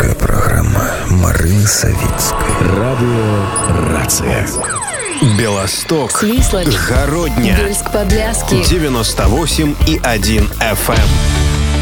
авторская программа Марины Савицкой. Радио «Рация». Белосток, Свислочь, Городня, Бельск-Подляски, 98,1 FM.